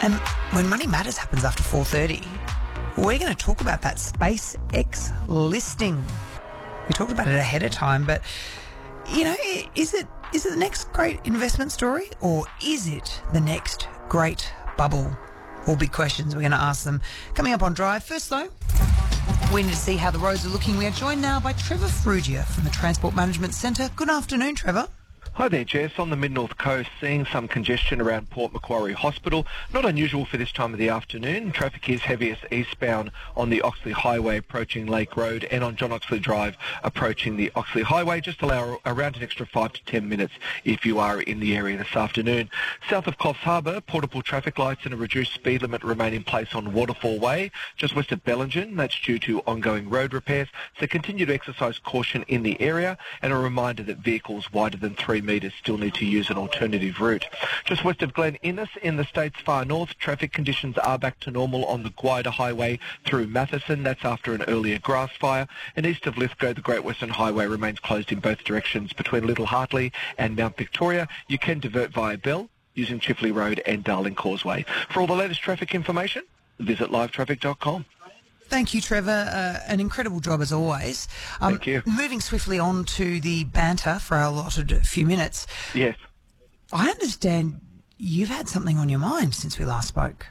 And when Money Matters happens after 4:30, we're going to talk about that SpaceX listing. We talked about it ahead of time, but, you know, is it the next great investment story, or is it the next great bubble? All big questions. We're going to ask them coming up on Drive. First, though, we need to see how the roads are looking. We are joined now by Trevor Frugia from the Transport Management Centre. Good afternoon, Trevor. Hi there, Jess. On the Mid-North Coast, seeing some congestion around Port Macquarie Hospital. Not unusual for this time of the afternoon. Traffic is heaviest eastbound on the Oxley Highway approaching Lake Road and on John Oxley Drive approaching the Oxley Highway. Just allow around an extra 5 to 10 minutes if you are in the area this afternoon. South of Coffs Harbour, portable traffic lights and a reduced speed limit remain in place on Waterfall Way. Just west of Bellingen, that's due to ongoing road repairs. So continue to exercise caution in the area, and a reminder that vehicles wider than 3 metres still need to use an alternative route. Just west of Glen Innes in the state's far north, traffic conditions are back to normal on the Guida Highway through Matheson. That's after an earlier grass fire. And east of Lithgow, the Great Western Highway remains closed in both directions between Little Hartley and Mount Victoria. You can divert via Bell using Chifley Road and Darling Causeway. For all the latest traffic information, visit livetraffic.com. Thank you, Trevor. An incredible job as always. Thank you. Moving swiftly on to the banter for our allotted few minutes. Yes. I understand you've had something on your mind since we last spoke.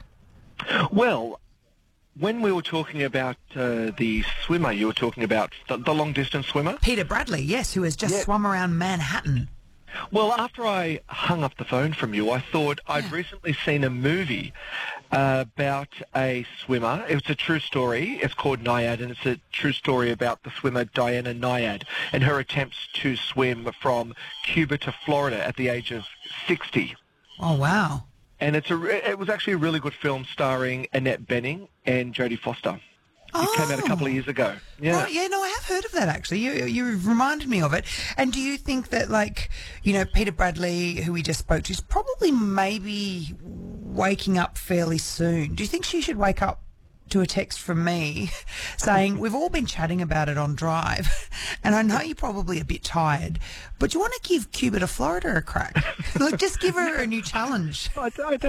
Well, when we were talking about the swimmer, you were talking about the long-distance swimmer? Peter Bradley, yes, who has just swum around Manhattan. Well, after I hung up the phone from you, I thought I'd recently seen a movie about a swimmer. It was a true story. It's called Naiad, and it's a true story about the swimmer Diana Naiad and her attempts to swim from Cuba to Florida at the age of 60. Oh, wow. And it was actually a really good film starring Annette Bening and Jodie Foster. It came out a couple of years ago. Yeah. Right, yeah, no, I have heard of that, actually. You've reminded me of it. And do you think that, like, you know, Peter Bradley, who we just spoke to, is probably maybe waking up fairly soon? Do you think she should wake up to a text from me saying, we've all been chatting about it on Drive, and I know you're probably a bit tired, but do you want to give Cuba to Florida a crack? Like, just give her a new challenge. I don't